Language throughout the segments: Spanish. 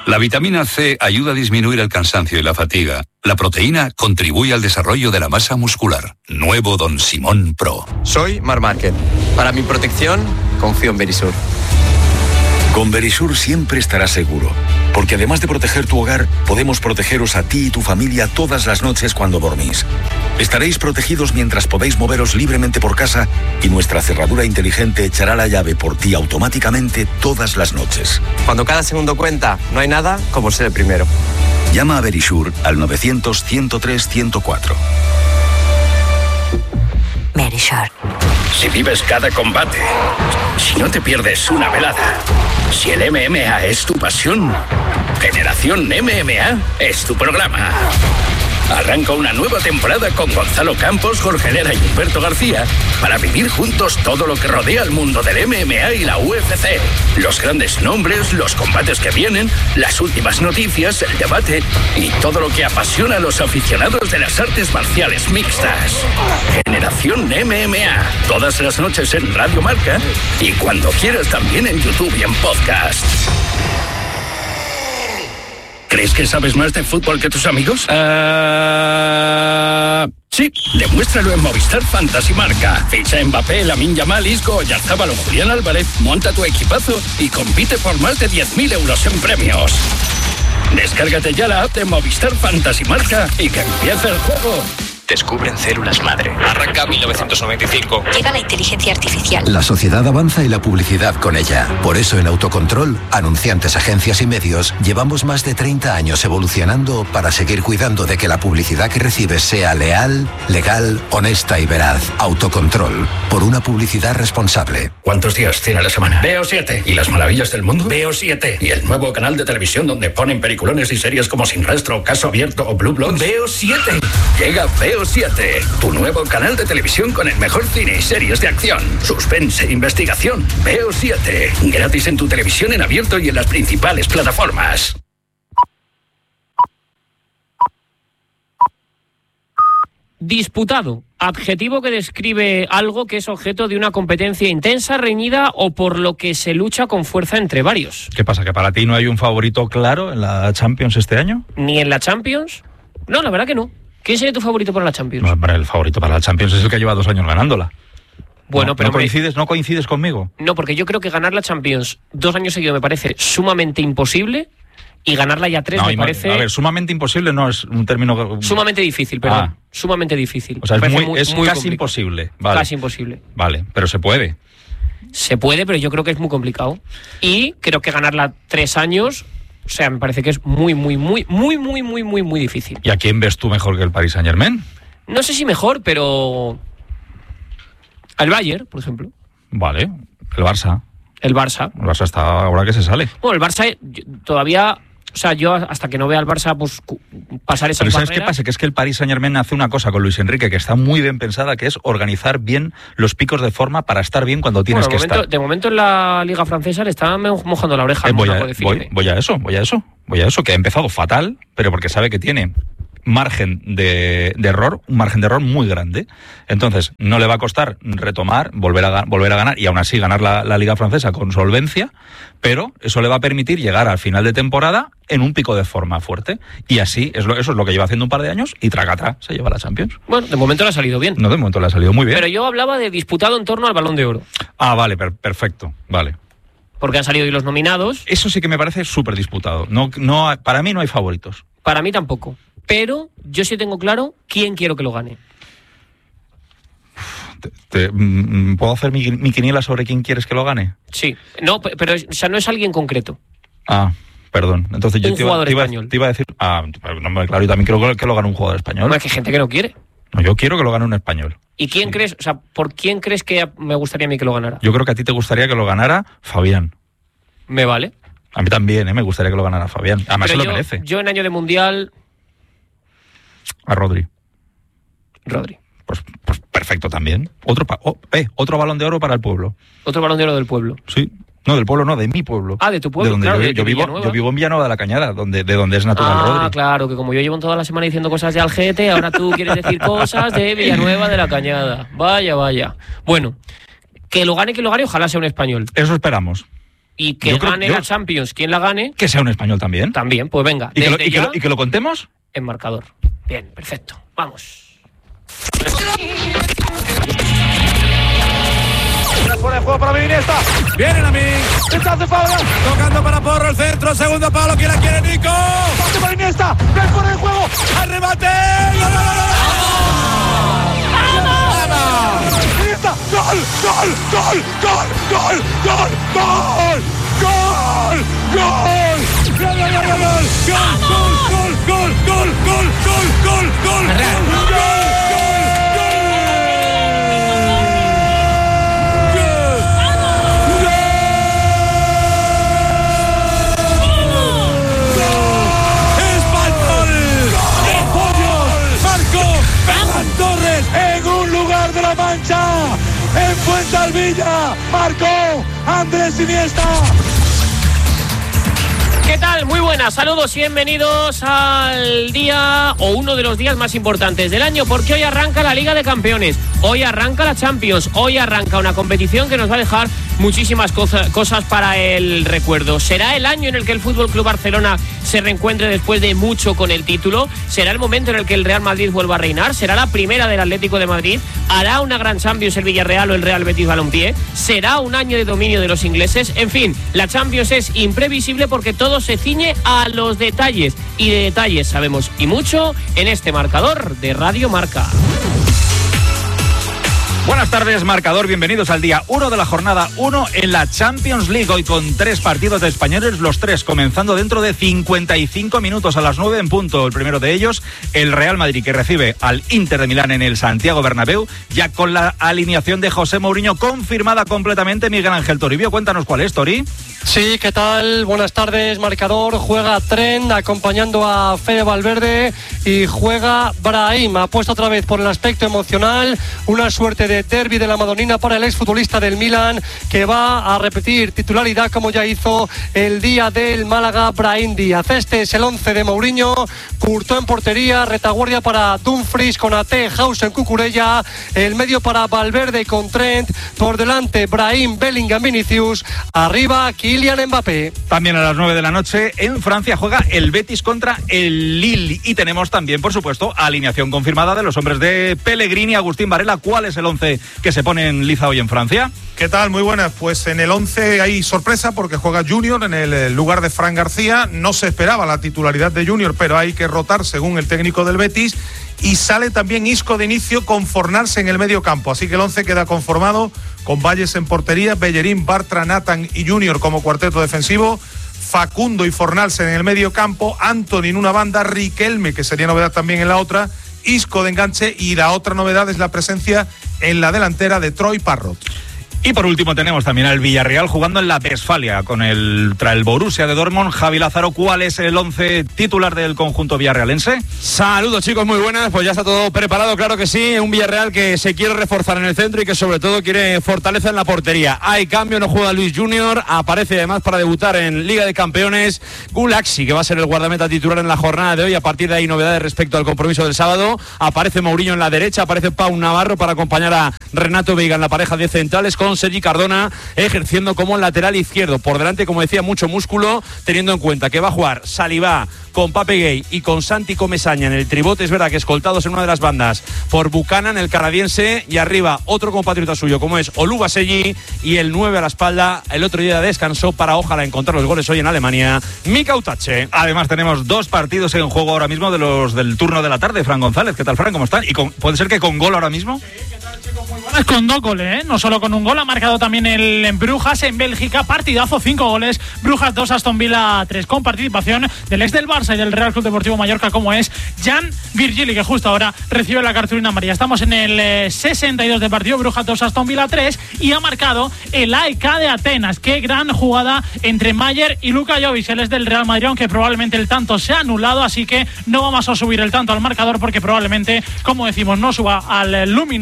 La vitamina C ayuda a disminuir el cansancio y la fatiga. La proteína contribuye al desarrollo de la masa muscular. Nuevo Don Simón Pro. Soy Marc Márquez. Para mi protección, confío en Verisur. Con Verisur siempre estarás seguro, porque además de proteger tu hogar, podemos protegeros a ti y tu familia todas las noches cuando dormís. Estaréis protegidos mientras podéis moveros libremente por casa y nuestra cerradura inteligente echará la llave por ti automáticamente todas las noches. Cuando cada segundo cuenta, no hay nada como ser el primero. Llama a Verisur al 900-103-104. Verisur. Si vives cada combate, si no te pierdes una velada, si el MMA es tu pasión, Generación MMA es tu programa. Arranca una nueva temporada con Gonzalo Campos, Jorge Herrera y Humberto García para vivir juntos todo lo que rodea el mundo del MMA y la UFC. Los grandes nombres, los combates que vienen, las últimas noticias, el debate y todo lo que apasiona a los aficionados de las artes marciales mixtas. Generación MMA, todas las noches en Radio Marca y cuando quieras también en YouTube y en podcast. ¿Crees que sabes más de fútbol que tus amigos? Sí, demuéstralo en Movistar Fantasy Marca. Ficha a Mbappé, Lamine Yamal, Isco, Oyarzabal o Julián Álvarez, monta tu equipazo y compite por más de 10.000 euros en premios. Descárgate ya la app de Movistar Fantasy Marca y que empiece el juego. Descubren células madre. Arranca 1995. Llega la inteligencia artificial. La sociedad avanza y la publicidad con ella. Por eso en Autocontrol, anunciantes, agencias y medios, llevamos más de 30 años evolucionando para seguir cuidando de que la publicidad que recibes sea leal, legal, honesta y veraz. Autocontrol, por una publicidad responsable. ¿Cuántos días tiene la semana? Veo 7. ¿Y las maravillas del mundo? Veo 7. ¿Y el nuevo canal de televisión donde ponen peliculones y series como Sin Rastro, Caso Abierto o Blue Bloods? Veo 7. Llega Veo 7, tu nuevo canal de televisión con el mejor cine y series de acción, suspense, investigación. Veo 7, gratis en tu televisión en abierto y en las principales plataformas. Disputado, adjetivo que describe algo que es objeto de una competencia intensa, reñida o por lo que se lucha con fuerza entre varios. ¿Qué pasa, que para ti no hay un favorito claro en la Champions este año? ¿Ni en la Champions? No, la verdad que no. ¿Quién sería tu favorito para la Champions? Bueno, el favorito para la Champions es el que lleva 2 años ganándola. Bueno, no, pero ¿no coincides conmigo? No, porque yo creo que ganar la Champions 2 años seguidos me parece sumamente imposible y ganarla ya 3 me parece... A ver, sumamente imposible no es un término... Sumamente difícil, perdón. Sumamente difícil. O sea, es muy casi complicado. Imposible. Vale. Casi imposible. Vale, pero se puede. Se puede, pero yo creo que es muy complicado. Y creo que ganarla 3 años... O sea, me parece que es muy difícil. ¿Y a quién ves tú mejor que el Paris Saint-Germain? No sé si mejor, pero... Al Bayern, por ejemplo. Vale, el Barça. El Barça está ahora que se sale. Bueno, el Barça todavía... O sea, yo hasta que no vea al Barça pues pasar esas barreras... Pero ¿sabes qué pasa? Que es que el Paris Saint-Germain hace una cosa con Luis Enrique que está muy bien pensada, que es organizar bien los picos de forma para estar bien cuando tienes que estar. De momento en la Liga Francesa le está mojando la oreja. Voy a eso, que ha empezado fatal, pero porque sabe que tiene margen de error, un margen de error muy grande. Entonces, no le va a costar retomar, volver a ganar y aún así ganar la Liga Francesa con solvencia, pero eso le va a permitir llegar al final de temporada en un pico de forma fuerte. Y así, eso es lo que lleva haciendo un par de años y tracata, se lleva la Champions. Bueno, de momento le ha salido bien. No, de momento le ha salido muy bien. Pero yo hablaba de disputado en torno al Balón de Oro. Ah, vale, perfecto, vale. Porque han salido hoy los nominados. Eso sí que me parece súper disputado. No, para mí no hay favoritos. Para mí tampoco. Pero yo sí tengo claro quién quiero que lo gane. ¿Puedo hacer mi quiniela sobre quién quieres que lo gane? Sí. No, pero o sea, no es alguien concreto. Ah, perdón. Entonces yo te iba a decir... No, claro, yo también quiero que lo gane un jugador español. No, es que hay gente que no quiere. No, yo quiero que lo gane un español. ¿Y quién crees? O sea, ¿por quién crees que me gustaría a mí que lo ganara? Yo creo que a ti te gustaría que lo ganara Fabián. Me vale. A mí también, me gustaría que lo ganara Fabián. Además se lo merece. Yo en año de Mundial... A Rodri. Pues perfecto también. Otro Balón de Oro para el pueblo. Otro Balón de Oro del pueblo. Sí. No, del pueblo no, de mi pueblo. Ah, de tu pueblo, de donde yo vivo en Villanueva de la Cañada, de donde es natural Rodri. Ah, claro, que como yo llevo toda la semana diciendo cosas de Algete, ahora tú quieres decir cosas de Villanueva de la Cañada. Vaya. Bueno, que lo gane, ojalá sea un español. Eso esperamos. y que gane la Champions, quien la gane. Que sea un español también. También, pues venga. ¿Y que lo contemos? En marcador. Bien, perfecto. Vamos. Fuera de juego para Iniesta. Vienen a mí. Rechazo Fabra. Tocando para Porro el centro. Segundo palo. ¿Quién la quiere, Nico? Pase para Iniesta. Ven fuera de juego. Al remate. ¡Gol! ¡Vamos! Iniesta. ¡Gol! ¡Gol! ¡Gol! ¡Gol! ¡Gol! ¡Gol! ¡Gol! ¡Gol! ¡Gol! ¡Gol! ¡Gol! ¡Gol! ¡Gol! ¡Gol! Torres en un lugar de la Mancha, en Fuensalvilla, marcó Andrés Iniesta. ¿Qué tal? Muy buenas, saludos y bienvenidos al día o uno de los días más importantes del año, porque hoy arranca la Liga de Campeones, hoy arranca la Champions, hoy arranca una competición que nos va a dejar muchísimas cosas para el recuerdo. Será el año en el que el Fútbol Club Barcelona se reencuentre después de mucho con el título, será el momento en el que el Real Madrid vuelva a reinar, será la primera del Atlético de Madrid, hará una gran Champions el Villarreal o el Real Betis Balompié, será un año de dominio de los ingleses. En fin, la Champions es imprevisible porque todo se ciñe a los detalles, y de detalles sabemos y mucho en este marcador de Radio Marca. Buenas tardes, marcador, bienvenidos al día 1 de la jornada 1 en la Champions League, hoy con 3 partidos de españoles, los 3 comenzando dentro de 55 minutos a las 9 en punto. El primero de ellos, el Real Madrid, que recibe al Inter de Milán en el Santiago Bernabéu, ya con la alineación de José Mourinho confirmada completamente. Miguel Ángel Toribio, cuéntanos cuál es, Tori. Sí, ¿qué tal? Buenas tardes, marcador. Juega Trent acompañando a Fede Valverde y juega Brahim. Apuesta otra vez por el aspecto emocional, una suerte de derbi de la Madonina para el exfutbolista del Milan, que va a repetir titularidad como ya hizo el día del Málaga, Brahim Díaz. Este es el 11 de Mourinho. Courtois en portería, retaguardia para Dumfries con Ate, Hausen, Cucurella, el medio para Valverde con Trent, por delante Brahim, Bellingham, Vinicius, arriba Kylian Mbappé. También a las 9 de la noche en Francia juega el Betis contra el Lille, y tenemos también, por supuesto, alineación confirmada de los hombres de Pellegrini. Agustín Varela, ¿cuál es el 11 que se pone en liza hoy en Francia? ¿Qué tal? Muy buenas. Pues en el 11 hay sorpresa porque juega Junior en el lugar de Fran García. No se esperaba la titularidad de Junior, pero hay que rotar según el técnico del Betis. Y sale también Isco de inicio con Fornals en el medio campo. Así que el 11 queda conformado con Valles en portería, Bellerín, Bartra, Nathan y Junior como cuarteto defensivo, Facundo y Fornals en el medio campo, Antony en una banda, Riquelme, que sería novedad también en la otra, Isco de enganche, y la otra novedad es la presencia en la delantera de Troy Parrott. Y por último tenemos también al Villarreal jugando en la Westfalia contra el Borussia de Dortmund. Javi Lázaro, ¿cuál es el 11 titular del conjunto villarrealense? Saludos, chicos, muy buenas. Pues ya está todo preparado, claro que sí. Un Villarreal que se quiere reforzar en el centro y que sobre todo quiere fortaleza en la portería. Hay cambio, no juega Luis Junior, aparece además para debutar en Liga de Campeones Gulaxi, que va a ser el guardameta titular en la jornada de hoy. A partir de ahí novedades respecto al compromiso del sábado. Aparece Mourinho en la derecha, aparece Pau Navarro para acompañar a Renato Veiga en la pareja de centrales, con Sergi Cardona ejerciendo como lateral izquierdo. Por delante, como decía, mucho músculo, teniendo en cuenta que va a jugar Saliba con Pape Gay y con Santi Comesaña en el tribote. Es verdad que escoltados en una de las bandas por Buchanan, el canadiense, y arriba otro compatriota suyo como es Oluwaseyi, y el 9 a la espalda. El otro día descansó para ojalá encontrar los goles hoy en Alemania, Mika Utache. Además tenemos 2 partidos en juego ahora mismo de los del turno de la tarde. Fran González, ¿qué tal, Fran? ¿Cómo están? ¿Y puede ser que con gol ahora mismo? Sí, ¿qué tal, chicos? Muy buenas, con 2 goles, no solo con un gol. Ha marcado también el Brujas en Bélgica, partidazo, 5 goles, Brujas 2, Aston Villa 3, con participación del ex del Barça y del Real Club Deportivo Mallorca, como es Jan Virgili, que justo ahora recibe la cartulina amarilla. Estamos en el 62 de partido, Brujas 2, Aston Villa 3, y ha marcado el AEK de Atenas. Qué gran jugada entre Mayer y Luka Jovic, él es del Real Madrid, aunque probablemente el tanto se ha anulado, así que no vamos a subir el tanto al marcador porque probablemente, como decimos, no suba al luminoso AEK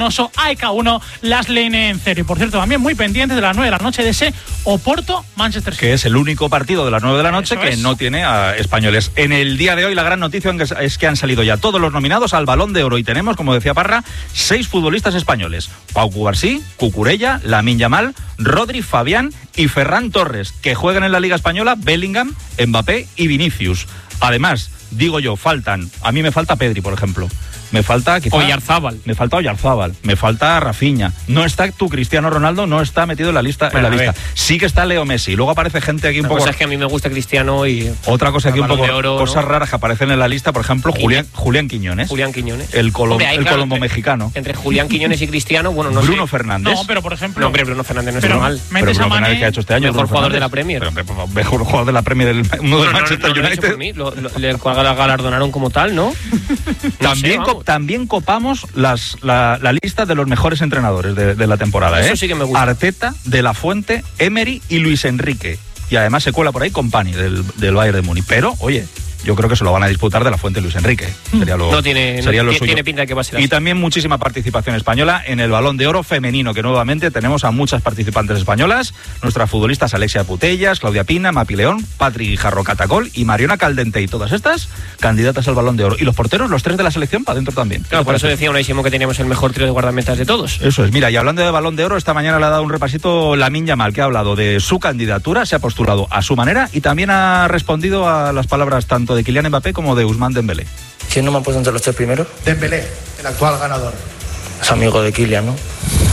AEK 1, Lane 0. Y por cierto, también muy pendientes de las 9 de la noche de ese Oporto-Manchester City. Que es el único partido de las 9 de la noche que no tiene a españoles. En el día de hoy la gran noticia es que han salido ya todos los nominados al Balón de Oro y tenemos, como decía Parra, 6 futbolistas españoles: Pau Cubarsí, Cucurella, Lamine Yamal, Rodri, Fabián y Ferran Torres, que juegan en la Liga Española Bellingham, Mbappé y Vinicius. Además, digo yo, a mí me falta Pedri, por ejemplo. Me falta quizá Oyarzábal. Me falta Rafinha. No está tu Cristiano Ronaldo, no está metido en la lista. Bueno, Sí que está Leo Messi. Luego aparece gente aquí un poco. Cosa es que a mí me gusta Cristiano y. Otra cosa aquí un poco. Oro, cosas raras que aparecen en la lista, por ejemplo, Julián Quiñones. El Colombo mexicano. Entre Julián Quiñones y Cristiano, bueno, no Bruno sé. Fernández. No, pero por ejemplo. No, hombre, Bruno Fernández no es normal. Pero Bruno Fernández, ¿qué ha hecho este año? Mejor jugador de la Premier. Mejor jugador de la Premier del mundo del Manchester United. Le galardonaron como tal, ¿no? También copamos la lista de los mejores entrenadores de la temporada. Eso sí que me gusta. Arteta, De La Fuente, Emery y Luis Enrique. Y además se cuela por ahí Kompany del Bayern de Múnich. Pero, oye, yo creo que se lo van a disputar De La Fuente y Luis Enrique. Tiene pinta de que va a ser así. Y también muchísima participación española en el Balón de Oro femenino, que nuevamente tenemos a muchas participantes españolas. Nuestras futbolistas Alexia Putellas, Claudia Pina, Mapi León, Patri Guijarro Catacol y Mariona Caldente. Y todas estas candidatas al Balón de Oro. Y los porteros, los 3 de la selección, para adentro también. Claro, por eso decía Unaísimo que teníamos el mejor trío de guardametas de todos. Eso es. Mira, y hablando de Balón de Oro, esta mañana le ha dado un repasito Lamine Yamal, que ha hablado de su candidatura, se ha postulado a su manera y también ha respondido a las palabras tanto de Kylian Mbappé como de Ousmane Dembélé. ¿Quién no me ha puesto entre los 3 primeros? Dembélé, el actual ganador. Es amigo de Kylian, ¿no?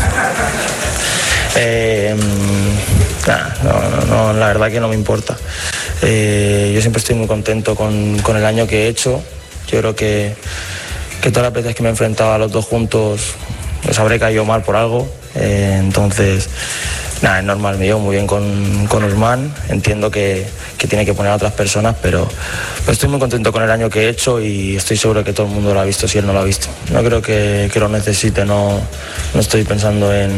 No, la verdad que no me importa. Yo siempre estoy muy contento con el año que he hecho. Yo creo que todas las veces que me he enfrentado a los dos juntos les habré caído mal por algo. Entonces, es normal, me llevo muy bien con Ousmane. Entiendo que tiene que poner a otras personas, pero estoy muy contento con el año que he hecho y estoy seguro que todo el mundo lo ha visto si él no lo ha visto. No creo que lo necesite, no estoy pensando en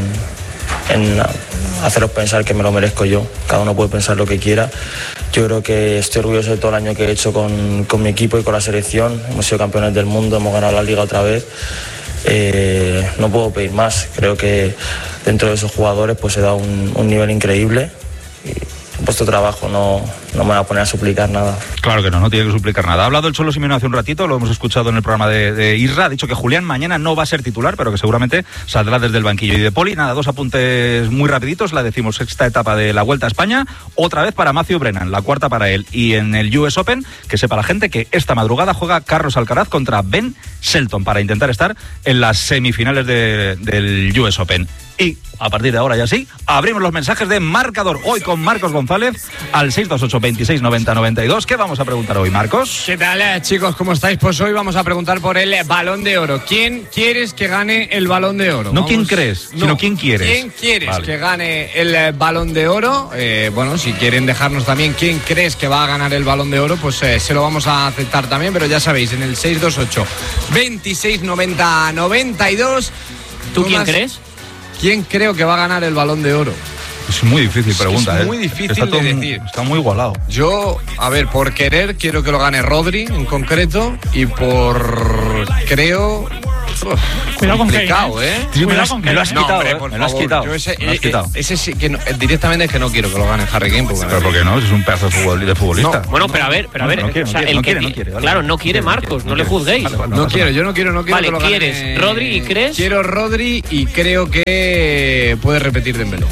haceros pensar que me lo merezco yo. Cada uno puede pensar lo que quiera. Yo creo que estoy orgulloso de todo el año que he hecho con mi equipo y con la selección. Hemos sido campeones del mundo, hemos ganado la Liga otra vez. No puedo pedir más. Creo que dentro de esos jugadores pues se da un nivel increíble y he puesto trabajo, no me voy a poner a suplicar nada. Claro que no tiene que suplicar nada. Ha hablado el Cholo Simeone hace un ratito, lo hemos escuchado en el programa de Isra, ha dicho que Julián mañana no va a ser titular, pero que seguramente saldrá desde el banquillo. Y de Poli, nada, 2 apuntes muy rapiditos, la 16ª etapa de la Vuelta a España, otra vez para Matthew Brennan, la 4ª para él. Y en el US Open, que sepa la gente que esta madrugada juega Carlos Alcaraz contra Ben Shelton para intentar estar en las semifinales del US Open. Y a partir de ahora ya sí, abrimos los mensajes de marcador. Hoy con Marcos González al 628 26 90 92. ¿Qué vamos a preguntar hoy, Marcos? ¿Qué tal, chicos? ¿Cómo estáis? Pues hoy vamos a preguntar por el Balón de Oro. ¿Quién quieres que gane el Balón de Oro? No quién crees, sino quién quieres. ¿Quién quieres que gane el Balón de Oro? Bueno, si quieren dejarnos también quién crees que va a ganar el Balón de Oro, pues se lo vamos a aceptar también, pero ya sabéis, en el 628 26 90 92. ¿Tú quién crees? ¿Quién creo que va a ganar el Balón de Oro? Es muy difícil pregunta, Es muy difícil de decir. Está muy igualado. Yo, a ver, por querer quiero que lo gane Rodri en concreto y por creo... Cuidado con complicado, Kane, Me lo has quitado, por me lo has favor. quitado. Yo ese sí que no, directamente es que no quiero que lo gane Harry Kane. ¿Pero por qué no? Es un pedazo de futbolista. Bueno, pero a ver. No quiere. Claro, no quiere Marcos, no le juzguéis. No quiero. Vale, que lo gane. ¿Quieres Rodri y crees? Quiero Rodri y creo que puede repetir Dembélé.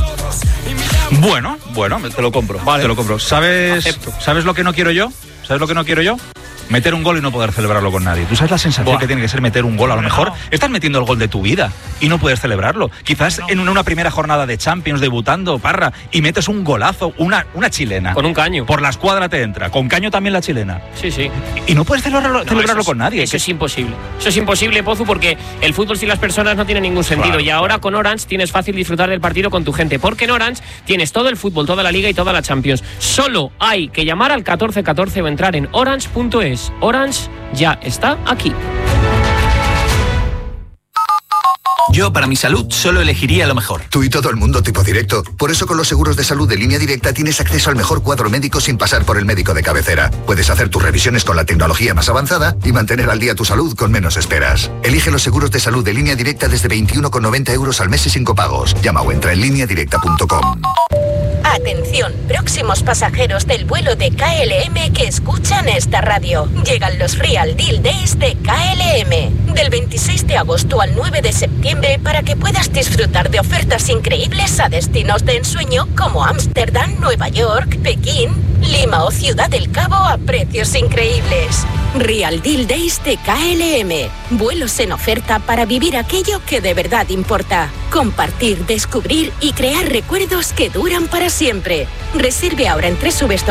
Bueno, te lo compro. Vale. Te lo compro. ¿Sabes lo que no quiero yo? ¿Sabes lo que no quiero yo? Meter un gol y no poder celebrarlo con nadie. ¿Tú sabes la sensación que tiene que ser meter un gol? A lo mejor estás metiendo el gol de tu vida y no puedes celebrarlo. Quizás en una primera jornada de Champions, debutando, Parra, y metes un golazo, una chilena. Con un caño. Por la escuadra te entra. Con caño también la chilena. Sí. Y no puedes celebrarlo con nadie. Eso es imposible. Eso es imposible, Pozu, porque el fútbol sin las personas no tiene ningún sentido. Claro, y ahora con Orange tienes fácil disfrutar del partido con tu gente. Porque en Orange tienes todo el fútbol, toda la Liga y toda la Champions. Solo hay que llamar al 1414 o entrar en orange.es. Orange ya está aquí. Yo, para mi salud, solo elegiría lo mejor. Tú y todo el mundo tipo directo. Por eso con los seguros de salud de Línea Directa tienes acceso al mejor cuadro médico sin pasar por el médico de cabecera. Puedes hacer tus revisiones con la tecnología más avanzada y mantener al día tu salud con menos esperas. Elige los seguros de salud de Línea Directa desde 21,90 € al mes y sin copagos. Llama o entra en lineadirecta.com. Atención, próximos pasajeros del vuelo de KLM que escuchan esta radio. Llegan los Real Deal Days de KLM. Del 26 de agosto al 9 de septiembre para que puedas disfrutar de ofertas increíbles a destinos de ensueño como Ámsterdam, Nueva York, Pekín, Lima o Ciudad del Cabo a precios increíbles. Real Deal Days de KLM. Vuelos en oferta para vivir aquello que de verdad importa. Compartir, descubrir y crear recuerdos que duran para siempre. Reserve ahora en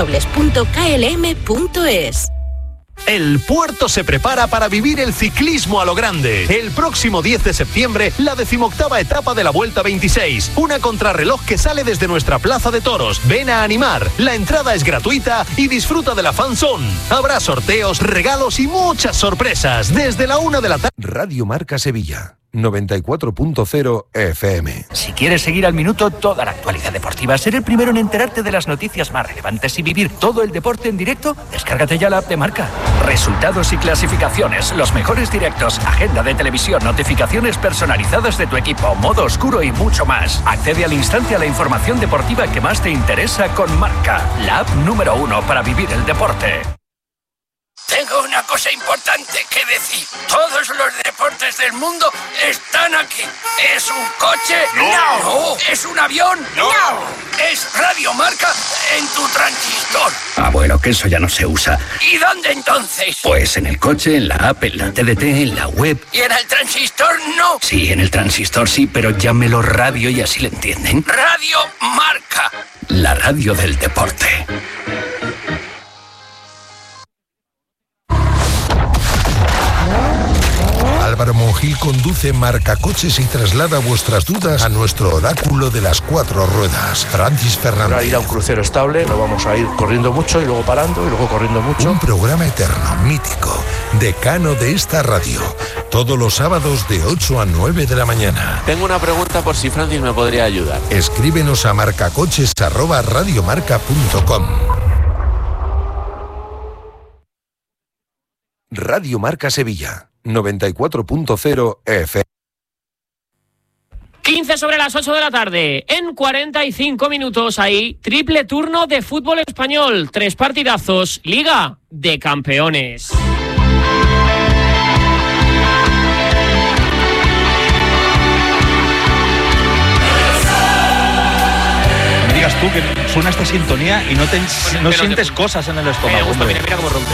www.klm.es. El puerto se prepara para vivir el ciclismo a lo grande. El próximo 10 de septiembre, la 18ª etapa de la Vuelta 26. Una contrarreloj que sale desde nuestra plaza de toros. Ven a animar. La entrada es gratuita y disfruta de la fan zone. Habrá sorteos, regalos y muchas sorpresas. Desde la 1 de la tarde. Radio Marca Sevilla. 94.0 FM. Si quieres seguir al minuto toda la actualidad deportiva, ser el primero en enterarte de las noticias más relevantes y vivir todo el deporte en directo, descárgate ya la app de Marca. Resultados y clasificaciones, los mejores directos, agenda de televisión, notificaciones personalizadas de tu equipo, modo oscuro y mucho más. Accede al instante a la información deportiva que más te interesa con Marca, la app número 1 para vivir el deporte. Tengo una cosa importante que decir. Todos los deportes del mundo están aquí. ¿Es un coche? No. ¿Es un avión? No. ¿Es Radio Marca en tu transistor? Ah, bueno, que eso ya no se usa. ¿Y dónde entonces? Pues en el coche, en la app, en la TDT, en la web. ¿Y en el transistor no? Sí, en el transistor sí, pero llámelo radio y así le entienden. Radio Marca. La radio del deporte. Álvaro Monjil conduce Marcacoches y traslada vuestras dudas a nuestro oráculo de las 4 ruedas, Francis Fernández. Para ir a un crucero estable, no vamos a ir corriendo mucho y luego parando y luego corriendo mucho. Un programa eterno, mítico, decano de esta radio, todos los sábados de 8 a 9 de la mañana. Tengo una pregunta por si Francis me podría ayudar. Escríbenos a marcacoches@radiomarca.com. Radio Marca Sevilla. 94.0 FM. 15 sobre las 8 de la tarde. En 45 minutos hay triple turno de fútbol español. 3 partidazos. Liga de Campeones. Me digas tú que suena esta sintonía y no sientes cosas en el estómago. Me gusta, mira cómo rompe.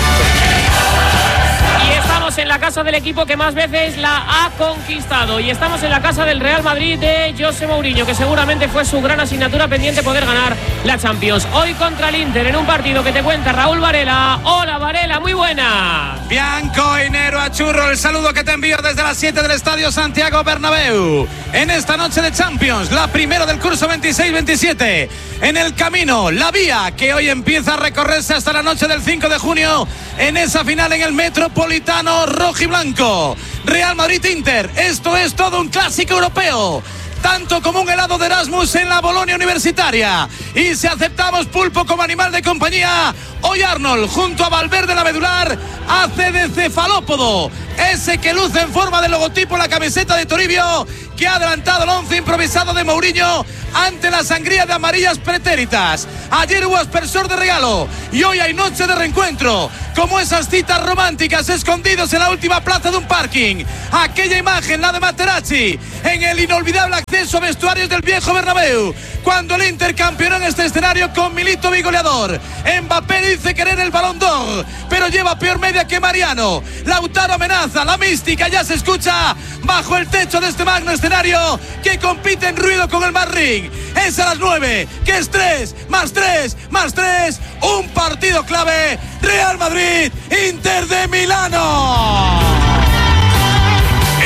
Y estamos en la casa del equipo que más veces la ha conquistado. Y estamos en la casa del Real Madrid de José Mourinho, que seguramente fue su gran asignatura pendiente poder ganar la Champions. Hoy contra el Inter, en un partido que te cuenta Raúl Varela. Hola Varela, muy buena. Bianco y Nero a Churro, el saludo que te envío desde las 7 del Estadio Santiago Bernabéu. En esta noche de Champions, la primera del curso 26-27. En el camino, la vía que hoy empieza a recorrerse hasta la noche del 5 de junio en esa final en el Metropolitano rojiblanco. Real Madrid-Inter, esto es todo un clásico europeo. Tanto como un helado de Erasmus en la Bolonia Universitaria. Y si aceptamos pulpo como animal de compañía, hoy Arnold, junto a Valverde la medular, hace de cefalópodo. Ese que luce en forma de logotipo la camiseta de Toribio, que ha adelantado el 11 improvisado de Mourinho ante la sangría de amarillas pretéritas. Ayer hubo aspersor de regalo y hoy hay noche de reencuentro, como esas citas románticas escondidos en la última plaza de un parking. Aquella imagen, la de Materazzi, en el inolvidable acceso a vestuarios del viejo Bernabéu, cuando el Inter campeonó en este escenario con Milito bigoleador. Mbappé dice querer el Balón d'Or, pero lleva peor media que Mariano. Lautaro amenaza, la mística ya se escucha bajo el techo de este magno escenario que compite en ruido con el Madrid. Es a las 9, que es 3, más 3, más 3, un partido clave. Real Madrid, Inter de Milano. El Real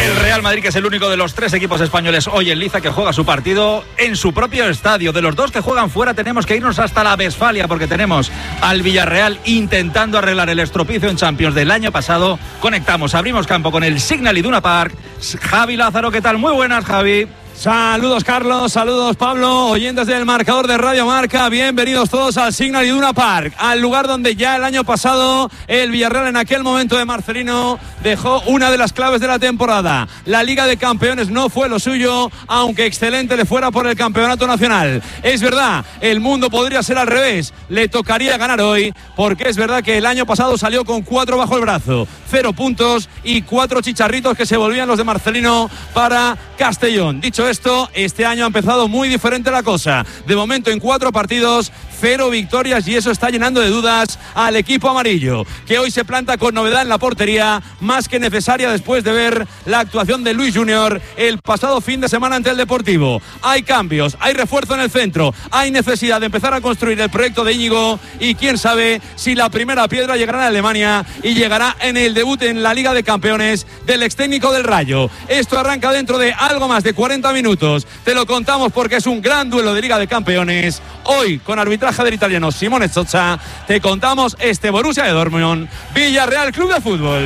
Madrid, que es el único de los 3 equipos españoles hoy en liza que juega su partido en su propio estadio. De los 2 que juegan fuera tenemos que irnos hasta la Westfalia, porque tenemos al Villarreal intentando arreglar el estropicio en Champions del año pasado. Conectamos, abrimos campo con el Signal Iduna Park. Javi Lázaro, ¿qué tal? Muy buenas, Javi. Saludos Carlos, saludos Pablo, oyentes del marcador de Radio Marca, bienvenidos todos al Signal Iduna Park, al lugar donde ya el año pasado el Villarreal, en aquel momento de Marcelino, dejó una de las claves de la temporada. La Liga de Campeones no fue lo suyo, aunque excelente le fuera por el Campeonato Nacional. Es verdad, el mundo podría ser al revés, le tocaría ganar hoy, porque es verdad que el año pasado salió con 4 bajo el brazo, 0 puntos y 4 chicharritos que se volvían los de Marcelino para Castellón. Dicho esto, este año ha empezado muy diferente la cosa. De momento, en 4 partidos, 0 victorias, y eso está llenando de dudas al equipo amarillo, que hoy se planta con novedad en la portería, más que necesaria después de ver la actuación de Luis Junior el pasado fin de semana ante el Deportivo. Hay cambios, hay refuerzo en el centro, hay necesidad de empezar a construir el proyecto de Íñigo, y quién sabe si la primera piedra llegará en Alemania y llegará en el debut en la Liga de Campeones del ex técnico del Rayo. Esto arranca dentro de algo más de 40 minutos. Te lo contamos porque es un gran duelo de Liga de Campeones. Hoy, con arbitraje del italiano Simone Sozza, te contamos este Borussia de Dortmund, Villarreal Club de Fútbol.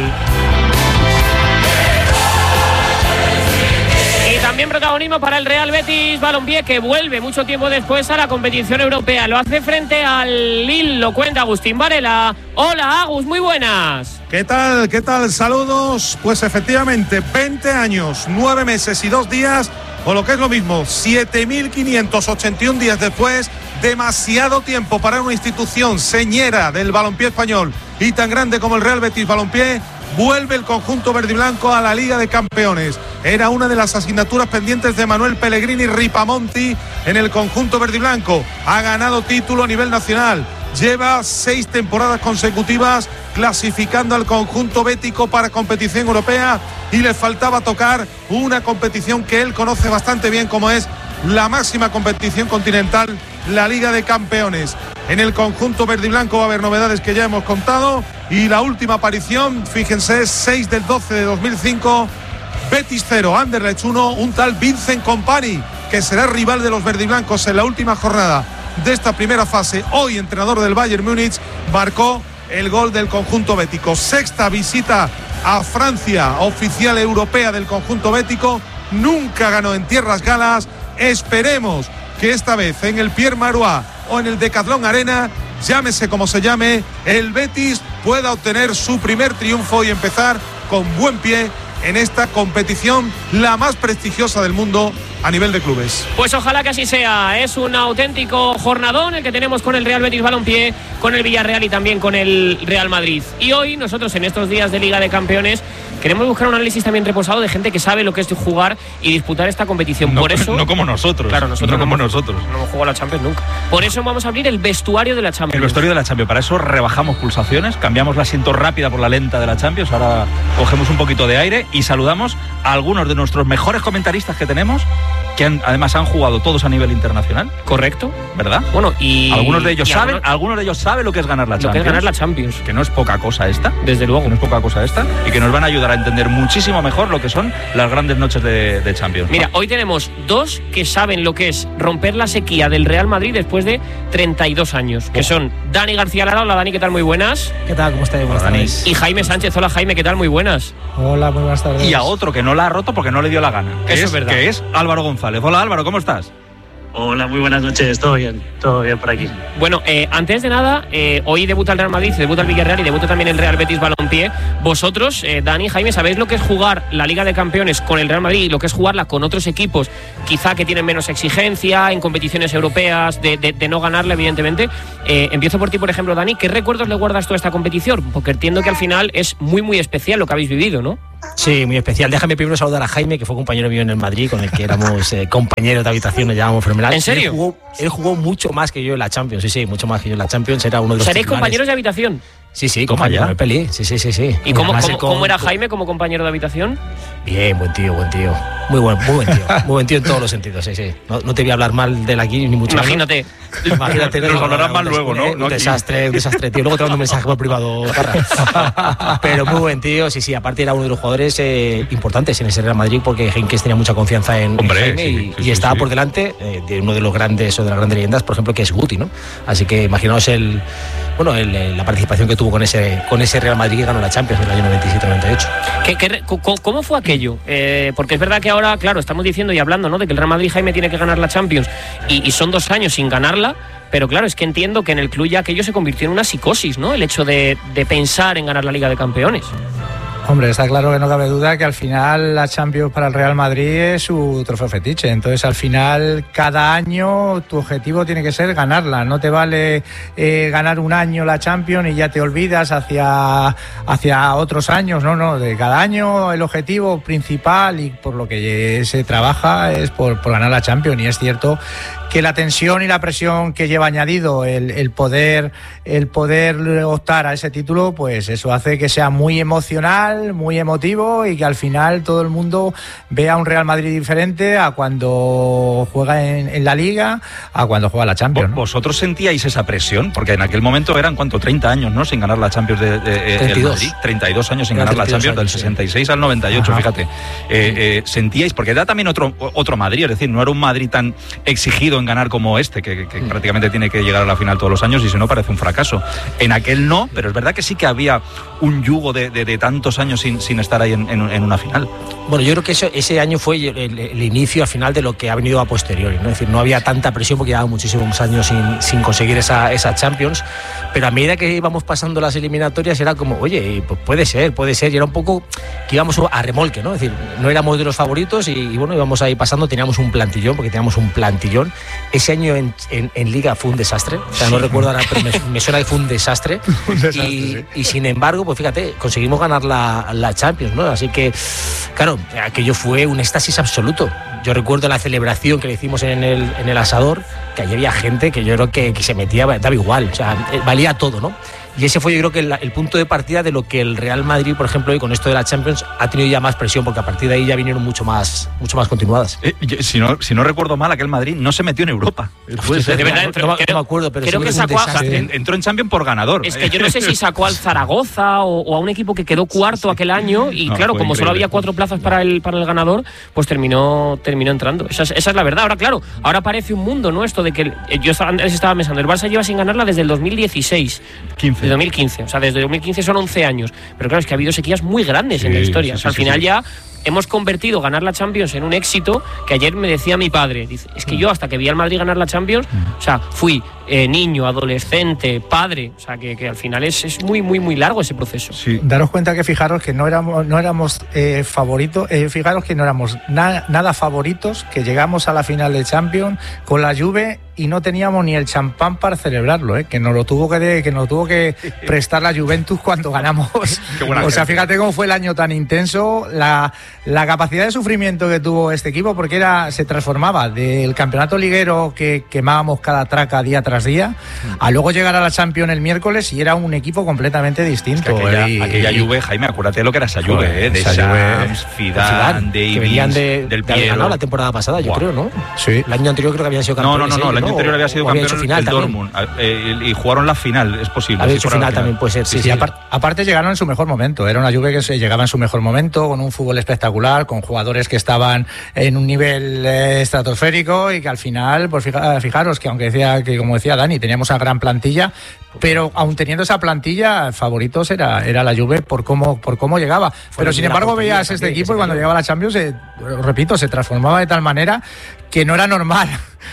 Y también protagonismo para el Real Betis Balompié, que vuelve mucho tiempo después a la competición europea. Lo hace frente al Lille, lo cuenta Agustín Varela. Hola, Agus, muy buenas. ¿Qué tal? ¿Qué tal? Saludos. Pues efectivamente, 20 años, 9 meses y 2 días, o lo que es lo mismo, 7.581 días después, demasiado tiempo para una institución señera del balompié español y tan grande como el Real Betis Balompié. Vuelve el conjunto verde y blanco a la Liga de Campeones. Era una de las asignaturas pendientes de Manuel Pellegrini Ripamonti en el conjunto verde y blanco. Ha ganado título a nivel nacional. Lleva 6 temporadas consecutivas clasificando al conjunto bético para competición europea, y le faltaba tocar una competición que él conoce bastante bien, como es la máxima competición continental, la Liga de Campeones. En el conjunto verde y blanco va a haber novedades que ya hemos contado, y la última aparición, fíjense, es 6 del 12 de 2005, Betis 0, Anderlecht 1, un tal Vincent Kompany, que será rival de los verdiblancos en la última jornada de esta primera fase. Hoy, entrenador del Bayern Múnich, marcó el gol del conjunto bético. 6ª visita a Francia oficial europea del conjunto bético. Nunca ganó en tierras galas. Esperemos que esta vez en el Pierre Marois o en el Decathlon Arena, llámese como se llame, el Betis pueda obtener su primer triunfo y empezar con buen pie en esta competición, la más prestigiosa del mundo a nivel de clubes. Pues ojalá que así sea. Es un auténtico jornadón el que tenemos con el Real Betis Balompié, con el Villarreal y también con el Real Madrid. Y hoy nosotros, en estos días de Liga de Campeones, queremos buscar un análisis también reposado de gente que sabe lo que es jugar y disputar esta competición. No, por eso, no como nosotros. Claro, nosotros no como nosotros. No hemos jugado a la Champions nunca. Por eso vamos a abrir el vestuario de la Champions. El vestuario de la Champions. Para eso rebajamos pulsaciones, cambiamos la asiento rápida por la lenta de la Champions. Ahora cogemos un poquito de aire y saludamos a algunos de nuestros mejores comentaristas que tenemos, que además han jugado todos a nivel internacional. Correcto. ¿Verdad? Bueno, y algunos de ellos saben lo que es ganar la Champions. Lo que es ganar la Champions. Que no es poca cosa esta. Desde luego. Que no es poca cosa esta. Y que nos van a ayudar a entender muchísimo mejor lo que son las grandes noches de Champions. Mira, hoy tenemos 2 que saben lo que es romper la sequía del Real Madrid después de 32 años. Que son Dani García Lara. Hola, Dani, ¿qué tal? Muy buenas. ¿Qué tal? ¿Cómo estáis? Buenas tardes. Y Jaime Sánchez. Hola, Jaime, ¿qué tal? Muy buenas. Hola, muy buenas tardes. Y a otro que no la ha roto porque no le dio la gana. Eso es verdad. Que es Álvaro González. Hola, Álvaro, ¿cómo estás? Hola, muy buenas noches, todo bien por aquí. Bueno, antes de nada, hoy debuta el Real Madrid, debuta el Villarreal y debuta también el Real Betis Balompié. Vosotros, Dani, Jaime, ¿sabéis lo que es jugar la Liga de Campeones con el Real Madrid y lo que es jugarla con otros equipos, quizá que tienen menos exigencia en competiciones europeas, de no ganarla, evidentemente? Empiezo por ti, por ejemplo, Dani. ¿Qué recuerdos le guardas tú a esta competición? Porque entiendo que al final es muy, muy especial lo que habéis vivido, ¿no? Sí, muy especial. Déjame primero saludar a Jaime, que fue compañero mío en el Madrid, con el que éramos compañeros de habitación, nos llamábamos fenomenal. ¿En serio? Él jugó mucho más que yo en la Champions, sí, mucho más que yo en la Champions. Era uno de los ¿Seréis compañeros de habitación? Sí, con Jaime Manuel Pelí. Sí. ¿Y cómo era Jaime como compañero de habitación? Bien, buen tío. Muy buen tío. Muy buen tío en todos los sentidos, sí. No te voy a hablar mal de él aquí, ni mucho menos. Imagínate. Nos hablarán mal luego, ¿no? Un desastre, tío. Luego te mando un mensaje por privado, Carra. Pero muy buen tío, sí. Aparte era uno de los jugadores importantes en ese Real Madrid porque Henkes tenía mucha confianza en Jaime y estaba por delante de uno de los grandes o de las grandes leyendas, por ejemplo, que es Guti, ¿no? Así que imaginaos la participación que tuvo con ese Real Madrid que ganó la Champions en el año 97-98. ¿Cómo fue aquello? Porque es verdad que ahora, claro, estamos diciendo y hablando, ¿no?, de que el Real Madrid, Jaime, tiene que ganar la Champions y son 2 años sin ganarla, pero claro, es que entiendo que en el club ya aquello se convirtió en una psicosis, ¿no?, el hecho de pensar en ganar la Liga de Campeones. Hombre, está claro que no cabe duda que al final la Champions para el Real Madrid es su trofeo fetiche. Entonces, al final, cada año tu objetivo tiene que ser ganarla. No te vale ganar un año la Champions y ya te olvidas hacia otros años. No, de cada año el objetivo principal y por lo que se trabaja es por ganar la Champions. Y es cierto que la tensión y la presión que lleva añadido el poder optar a ese título, pues eso hace que sea muy emocional, muy emotivo y que al final todo el mundo vea un Real Madrid diferente a cuando juega en la Liga, a cuando juega la Champions, ¿no? ¿Vosotros sentíais esa presión? Porque en aquel momento eran, ¿cuánto? 30 años, ¿no?, sin ganar la Champions del Madrid. 32 años sin ganar la Champions, del 66 al 98, fíjate. ¿Sentíais? Porque era también otro Madrid, es decir, no era un Madrid tan exigido en ganar como este, que prácticamente tiene que llegar a la final todos los años y si no parece un fracaso. En aquel no, pero es verdad que sí que había un yugo de tantos años sin estar ahí en una final. Bueno, yo creo que ese año fue el inicio al final de lo que ha venido a posteriori, ¿no? Es decir, no había tanta presión porque llevaba muchísimos años sin conseguir esa Champions, pero a medida que íbamos pasando las eliminatorias era como, oye, pues puede ser, y era un poco que íbamos a remolque, ¿no? Es decir, no éramos de los favoritos y bueno, íbamos ahí pasando, teníamos un plantillón, Ese año en Liga fue un desastre, o sea, no recuerdo ahora, pero me suena que fue un desastre. Y sin embargo, pues fíjate, conseguimos ganar la Champions, ¿no? Así que, claro, aquello fue un éxtasis absoluto. Yo recuerdo la celebración que le hicimos en el asador, que allí había gente que yo creo que se metía, daba igual, o sea, valía todo, ¿no? Y ese fue, yo creo, que el punto de partida de lo que el Real Madrid, por ejemplo, hoy con esto de la Champions ha tenido ya más presión, porque a partir de ahí ya vinieron mucho más continuadas. Si no recuerdo mal, aquel Madrid no se metió en Europa. Puede ser, no me acuerdo, pero creo que sacó entró en Champions por ganador. Es que yo no sé si sacó al Zaragoza o a un equipo que quedó cuarto aquel año y claro, como solo había 4 plazas para el ganador, pues terminó entrando. Esa es la verdad. Ahora, claro, ahora parece un mundo, ¿no? Esto de que yo estaba pensando, el Barça lleva sin ganarla desde el 2016. 2015, o sea, desde 2015 son 11 años, pero claro, es que ha habido sequías muy grandes en la historia. Al final ya hemos convertido ganar la Champions en un éxito que ayer me decía mi padre, dice, es que yo hasta que vi al Madrid ganar la Champions, o sea, fui niño, adolescente, padre, o sea, que al final es muy, muy, muy largo ese proceso. Sí. Daros cuenta que fijaros que no éramos favoritos, fijaros que no éramos nada favoritos, que llegamos a la final de Champions con la Juve y no teníamos ni el champán para celebrarlo, que nos lo tuvo que prestar la Juventus cuando ganamos. O sea, fíjate cómo fue el año tan intenso, la capacidad de sufrimiento que tuvo este equipo, porque se transformaba del campeonato liguero que quemábamos cada traca día tras día, a luego llegar a la Champions el miércoles y era un equipo completamente distinto. Es que aquella Juve, Jaime, acuérdate de lo que era esa Juve, de Shams, Zidane, Davies, que venían del Piero. Ganado la temporada pasada, yo creo, ¿no? Sí. El año anterior creo que habían sido campeones. No, el año anterior había sido campeón el Dortmund y jugaron la final, es posible. Había hecho final también, puede ser. Sí. Aparte llegaron en su mejor momento, era una Juve que se llegaba en su mejor momento, con un fútbol espectacular, con jugadores que estaban en un nivel estratosférico y que al final, pues fijaros que aunque como decía Dani, teníamos una gran plantilla, pero aun teniendo esa plantilla, favoritos era la Juve por cómo llegaba. Pero sin embargo veías este equipo y cuando llegaba a la Champions, repito, se transformaba de tal manera que no era normal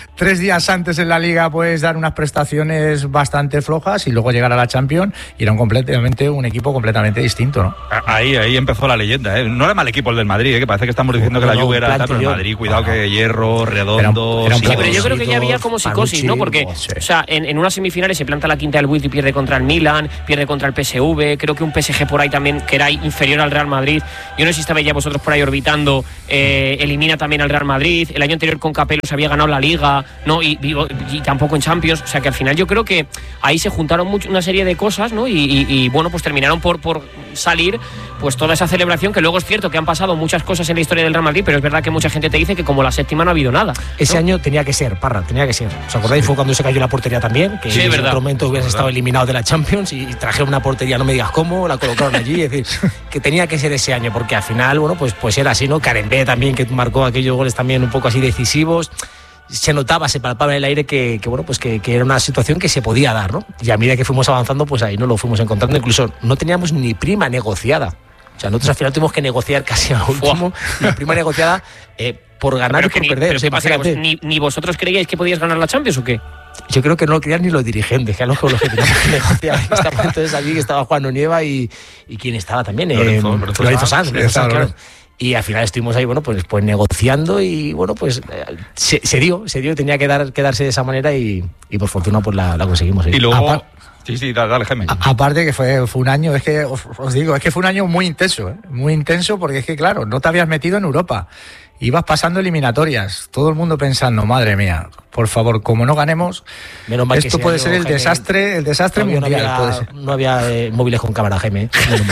3 días antes en la Liga puedes dar unas prestaciones bastante flojas y luego llegar a la Champions y era un equipo completamente distinto, ¿no? Ahí empezó la leyenda, ¿eh? No era mal equipo el del Madrid, que parece que estamos diciendo que la Juve era pero el Madrid, cuidado que Hierro, Redondo... Era pero yo creo que ya había como psicosis, ¿no? Porque, o sea, en unas semifinales se planta la quinta del Buit y pierde contra el Milan, pierde contra el PSV, creo que un PSG por ahí también, que era inferior al Real Madrid, yo no sé si estabais ya vosotros por ahí orbitando, elimina también al Real Madrid, el año anterior con Capello se había ganado la Liga, Liga, ¿no? Y tampoco en Champions. O sea que al final yo creo que ahí se juntaron una serie de cosas, ¿no? Y bueno, pues terminaron por salir pues toda esa celebración, que luego es cierto que han pasado muchas cosas en la historia del Real Madrid, pero es verdad que mucha gente te dice que como la séptima no ha habido nada, ¿no? Ese año tenía que ser, Parra, tenía que ser. ¿Os acordáis? Fue cuando se cayó la portería también, que en otro momento hubieras estado eliminado de la Champions y trajeron una portería, no me digas cómo, la colocaron allí, es decir, que tenía que ser ese año, porque al final, bueno, pues era así, ¿no? Karembé también, que marcó aquellos goles también un poco así decisivos. Se notaba, se palpaba en el aire que bueno, pues que era una situación que se podía dar, ¿no? Y a medida que fuimos avanzando, pues ahí no lo fuimos encontrando. Incluso no teníamos ni prima negociada. O sea, nosotros al final tuvimos que negociar casi al último la prima negociada por ganar y por perder. O sea, ¿ni vosotros creíais que podíais ganar la Champions o qué? Yo creo que no lo querían ni los dirigentes, que eran los que teníamos que negociar. Entonces allí que estaba Juan Nieva y ¿quién estaba también? Lorenzo Sanz, claro. Y al final estuvimos ahí, bueno, pues negociando y bueno, pues se dio, tenía que darse de esa manera y por fortuna pues la conseguimos. Y luego... Sí, dale, Jaime. Aparte que fue un año, es que os digo, es que fue un año muy intenso porque es que claro, no te habías metido en Europa, ibas pasando eliminatorias, todo el mundo pensando, madre mía, por favor, como no ganemos, menos mal esto puede ser el desastre mundial. No había móviles con cámara, Jaime.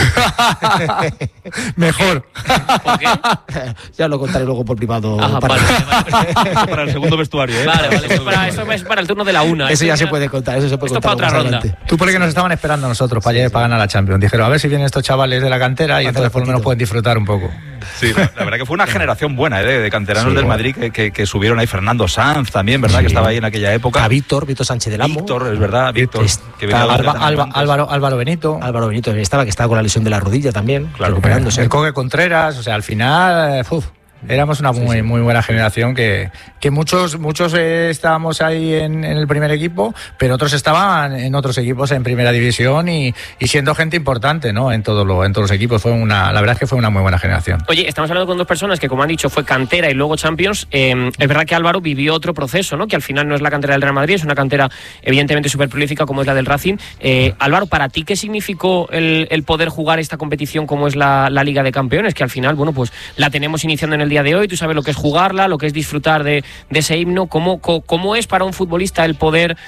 Mejor. ¿Por qué? Ya lo contaré luego por privado. Para el segundo vestuario, ¿eh? Vale, eso es para el turno de la una. Eso ya se puede contar, eso se puede contar. Esto para otra ronda. Tú porque nos estaban esperando a nosotros para ganar la Champions. Dijeron, a ver si vienen estos chavales de la cantera y entonces por lo menos pueden disfrutar un poco. Sí, la verdad que fue una generación buena de canteranos del Madrid que subieron ahí. Fernando Sanz también, ¿verdad? Sí. Que estaba ahí en aquella época. A Víctor Sánchez del Amo. Víctor, es verdad, Víctor. Que Álvaro Benito. Álvaro Benito que estaba con la lesión de la rodilla también, claro, recuperándose. El Coque Contreras, o sea, al final... éramos una muy buena generación que muchos estábamos ahí en el primer equipo, pero otros estaban en otros equipos en primera división y siendo gente importante, ¿no? En todos los equipos. La verdad es que fue una muy buena generación. Oye, estamos hablando con dos personas que, como han dicho, fue cantera y luego Champions. Es verdad que Álvaro vivió otro proceso, ¿no? Que al final no es la cantera del Real Madrid, es una cantera evidentemente súper prolífica como es la del Racing. Álvaro, ¿para ti qué significó el poder jugar esta competición como es la Liga de Campeones? Que al final, bueno, pues la tenemos iniciando en el día de hoy, tú sabes lo que es jugarla, lo que es disfrutar de ese himno. ¿Cómo es para un futbolista el poder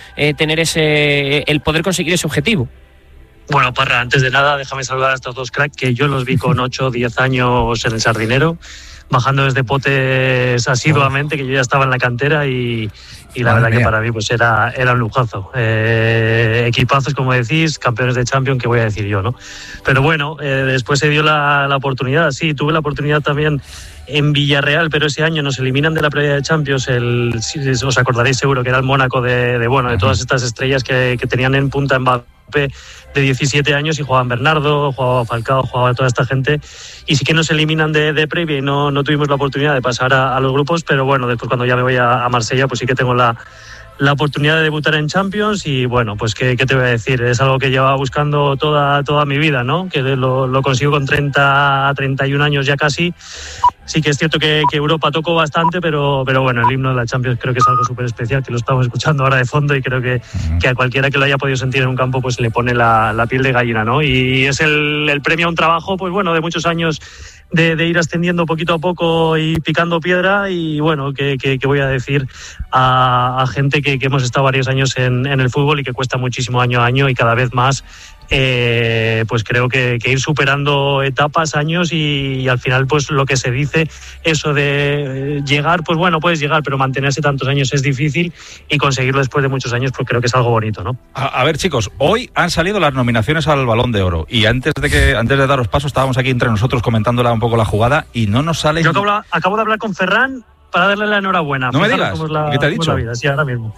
el poder conseguir ese objetivo? Bueno, Parra, antes de nada déjame saludar a estos dos cracks que yo los vi con 8 o 10 años en el Sardinero, bajando desde Potes asiduamente, que yo ya estaba en la cantera y la verdad que para mí pues era un lujazo. Equipazos, como decís, campeones de Champions, que voy a decir yo, ¿no? Pero bueno, después se dio la oportunidad. Sí, tuve la oportunidad también en Villarreal, pero ese año nos eliminan de la previa de Champions. Os acordaréis seguro que era el Mónaco de todas estas estrellas que tenían en punta Mbappé de 17 años y jugaban Bernardo, jugaba Falcao, jugaba toda esta gente, y sí que nos eliminan de previa y no tuvimos la oportunidad de pasar a los grupos, pero bueno, después cuando ya me voy a Marsella pues sí que tengo la oportunidad de debutar en Champions y bueno, pues ¿qué te voy a decir? Es algo que llevaba buscando toda mi vida, ¿no? Que lo consigo con 31 años ya casi. Sí que es cierto que Europa tocó bastante, pero bueno, el himno de la Champions creo que es algo súper especial, que lo estamos escuchando ahora de fondo y creo que a cualquiera que lo haya podido sentir en un campo pues le pone la piel de gallina, ¿no? Y es el premio a un trabajo, pues bueno, de muchos años de ir ascendiendo poquito a poco y picando piedra y bueno, que voy a decir a gente que hemos estado varios años en el fútbol y que cuesta muchísimo año a año y cada vez más pues creo que ir superando etapas, años y al final pues lo que se dice, eso de llegar, pues bueno, puedes llegar, pero mantenerse tantos años es difícil y conseguirlo después de muchos años pues creo que es algo bonito, ¿no? A ver, chicos, hoy han salido las nominaciones al Balón de Oro y antes de daros paso estábamos aquí entre nosotros comentándola un poco la jugada y no nos sale... Yo acabo de hablar con Ferran para darle la enhorabuena. No me digas, ¿qué te ha dicho? Sí, ahora mismo.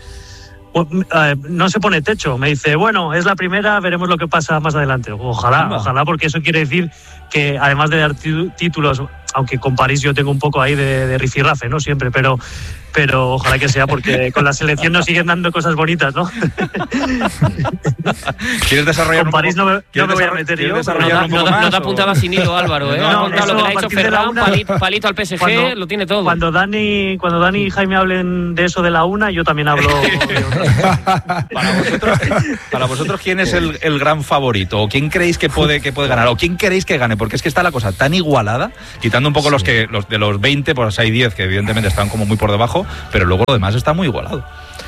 No se pone techo, me dice, bueno, es la primera, veremos lo que pasa más adelante. Ojalá, porque eso quiere decir que además de dar títulos, aunque con París yo tengo un poco ahí de rifirrafe, ¿no? Siempre, pero ojalá que sea, porque con la selección nos siguen dando cosas bonitas, ¿no? ¿Quieres desarrollar con París no me voy a meter yo. No te apuntaba sin hilo, Álvaro, ¿eh? No, lo que le ha dicho Ferran, palito al PSG, lo tiene todo. Cuando Dani y Jaime hablen de eso de la una, yo también hablo. Para vosotros, ¿quién es el gran favorito? ¿O quién creéis que puede ganar? ¿O quién queréis que gane? Porque es que está la cosa tan igualada, quitando un poco los de los 20, pues hay 10 que evidentemente están como muy por debajo. abajo, pero luego lo demás está muy igualado.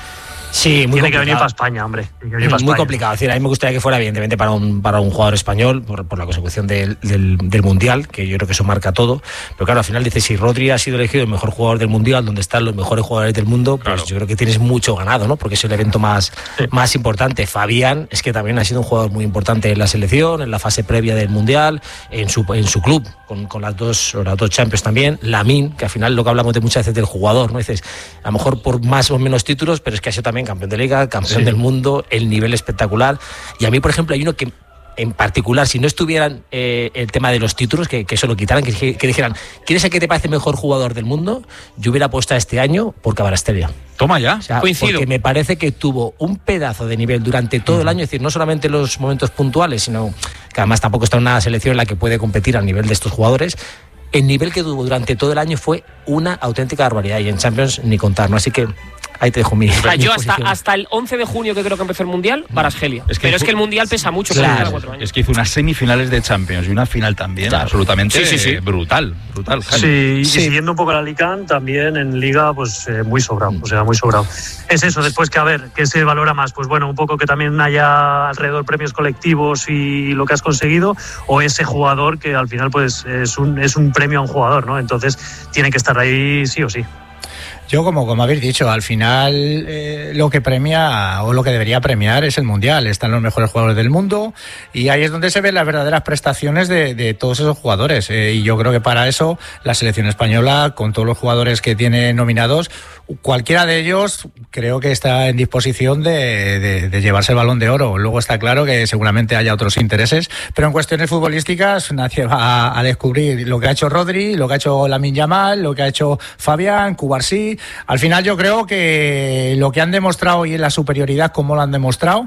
Sí, muy Tiene que complicado. venir para España, hombre. Muy complicado. Es decir, a mí me gustaría que fuera, evidentemente, para un jugador español, por la consecución del Mundial, que yo creo que eso marca todo. Pero claro, al final dices, si Rodri ha sido elegido el mejor jugador del Mundial, donde están los mejores jugadores del mundo, pues yo creo que tienes mucho ganado, ¿no? Porque es el evento más importante. Fabián es que también ha sido un jugador muy importante en la selección, en la fase previa del Mundial, en su club, con las dos Champions también. Lamine, que al final lo que hablamos de muchas veces del jugador, ¿no? Dices, a lo mejor por más o menos títulos, pero es que ha sido también campeón de Liga, campeón del mundo, el nivel espectacular. Y a mí, por ejemplo, hay uno que en particular, si no estuvieran el tema de los títulos, que eso lo quitaran, que dijeran, ¿quieres a qué te parece el mejor jugador del mundo? Yo hubiera puesto a este año por Kvaratskhelia. Toma ya. O sea, coincido. Porque me parece que tuvo un pedazo de nivel durante todo el año, es decir, no solamente los momentos puntuales, sino que además tampoco está en una selección en la que puede competir al nivel de estos jugadores. El nivel que tuvo durante todo el año fue una auténtica barbaridad, y en Champions ni contar, ¿no? Así que ahí te dejo mi yo posición. hasta el 11 de junio, que creo que empezó el Mundial, Kvaratskhelia. Pero es que el Mundial pesa mucho. Claro, es que hizo unas semifinales de Champions y una final también, absolutamente brutal. Sí, y siguiendo un poco la Alicante, también en Liga, pues muy sobrado, o sea, muy sobrado. Es eso, después que, a ver, ¿qué se valora más? Pues bueno, un poco que también haya alrededor premios colectivos y lo que has conseguido, o ese jugador que al final pues es un premio a un jugador, ¿no? Entonces tiene que estar ahí sí o sí. Yo, como habéis dicho, al final lo que premia o lo que debería premiar es el Mundial. Están los mejores jugadores del mundo y ahí es donde se ven las verdaderas prestaciones de todos esos jugadores. Y yo creo que para eso la selección española, con todos los jugadores que tiene nominados, cualquiera de ellos creo que está en disposición de llevarse el Balón de Oro. Luego está claro que seguramente haya otros intereses, pero en cuestiones futbolísticas nadie va a descubrir lo que ha hecho Rodri, lo que ha hecho Lamine Yamal, lo que ha hecho Fabián, Cubarsí. Al final yo creo que lo que han demostrado y en la superioridad como lo han demostrado,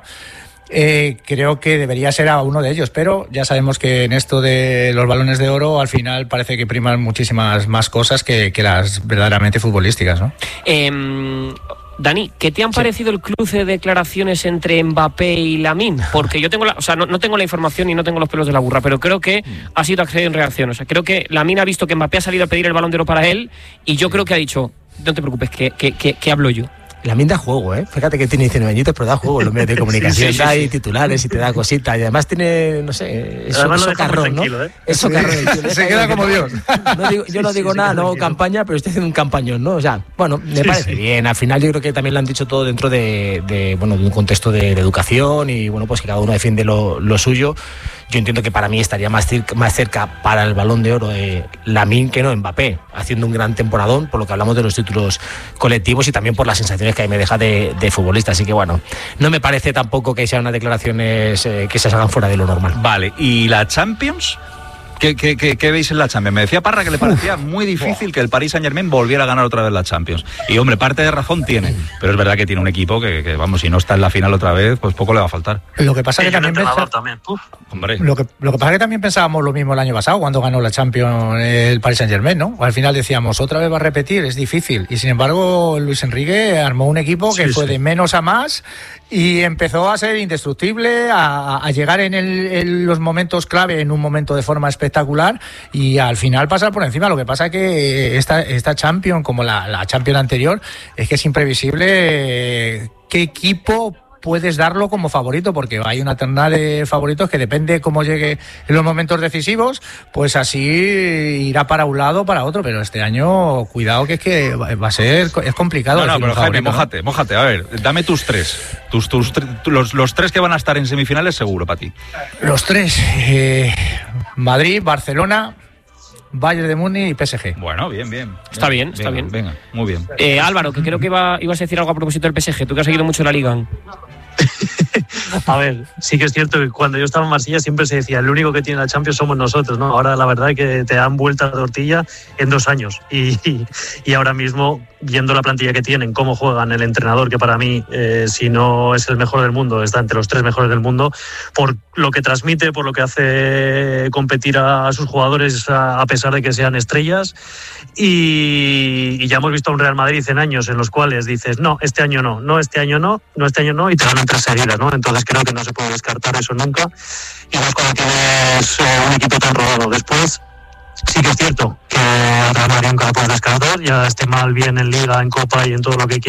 creo que debería ser a uno de ellos, pero ya sabemos que en esto de los balones de oro al final parece que priman muchísimas más cosas que las verdaderamente futbolísticas, ¿no? Dani, ¿qué te han parecido el cruce de declaraciones entre Mbappé y Lamine? Porque yo tengo no tengo la información y no tengo los pelos de la burra, pero creo que ha sido acción en reacción. O sea, creo que Lamine ha visto que Mbappé ha salido a pedir el Balón de Oro para él y yo creo que ha dicho, no te preocupes, que hablo yo. Lamine da juego, ¿eh? Fíjate que tiene 19 añitos, pero da juego en los medios de comunicación. Da ahí titulares y te da cositas. Y además tiene, no sé, eso socarrón, ¿no? Es socarrón. Se queda como Dios. Yo no digo nada, no hago campaña, pero estoy haciendo un campañón, ¿no? O sea, bueno, me parece bien. Al final yo creo que también lo han dicho todo dentro de un contexto de educación y, bueno, pues que cada uno defiende lo suyo. Yo entiendo que para mí estaría más cerca para el Balón de Oro Lamine que no Mbappé, haciendo un gran temporadón, por lo que hablamos de los títulos colectivos y también por las sensaciones que me deja de futbolista. Así que bueno, no me parece tampoco que sean unas declaraciones que se salgan fuera de lo normal. Vale, ¿y la Champions? ¿Qué veis en la Champions? Me decía Parra que le parecía muy difícil que el Paris Saint-Germain volviera a ganar otra vez la Champions. Y hombre, parte de razón tiene, pero es verdad que tiene un equipo que vamos, si no está en la final otra vez, pues poco le va a faltar. Lo que pasa es que también hombre. Lo que pasa es que también pensábamos lo mismo el año pasado cuando ganó la Champions el Paris Saint-Germain, ¿no? Al final decíamos, otra vez va a repetir, es difícil. Y sin embargo, Luis Enrique armó un equipo que fue de menos a más y empezó a ser indestructible, a llegar en los momentos clave, en un momento de forma espectacular y al final pasar por encima. Lo que pasa es que esta Champions, como la Champions anterior, es que es imprevisible qué equipo puedes darlo como favorito, porque hay una terna de favoritos que depende cómo llegue en los momentos decisivos, pues así irá para un lado o para otro, pero este año cuidado que es que va a ser, es complicado. No, pero Jaime, mójate, a ver, dame tus tres, los tres que van a estar en semifinales seguro para ti. Los tres, Madrid, Barcelona, Bayern de Múnich y PSG. Bueno, bien. Está bien. Venga, muy bien. Álvaro, que creo que ibas a decir algo a propósito del PSG, tú que has seguido mucho la Liga. A ver, sí que es cierto que cuando yo estaba en Marsella siempre se decía, el único que tiene la Champions somos nosotros, ¿no? Ahora la verdad es que te dan vuelta a la tortilla en 2 años y ahora mismo, viendo la plantilla que tienen, cómo juegan, el entrenador, que para mí, si no es el mejor del mundo, está entre los 3 mejores del mundo, por lo que transmite, por lo que hace competir a sus jugadores a pesar de que sean estrellas, y ya hemos visto a un Real Madrid en años en los cuales dices, no, este año no, y te ganan 3 seguidas, ¿no? Entonces creo que no se puede descartar eso nunca, y más cuando tienes un equipo tan rodado. Después, Sí que es cierto que al Real Madrid nunca lo puedes descartar, ya esté mal bien en Liga, en Copa y en todo lo que